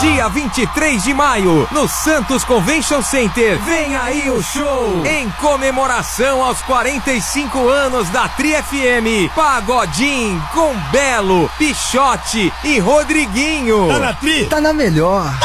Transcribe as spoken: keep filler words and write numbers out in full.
dia vinte e três de maio, no Santos Convention Center. Vem aí o show em comemoração aos quarenta e cinco anos da Tri F M. Pagodinho com Belo, Pichote e Rodriguinho. Tá na Tri? Tá na melhor.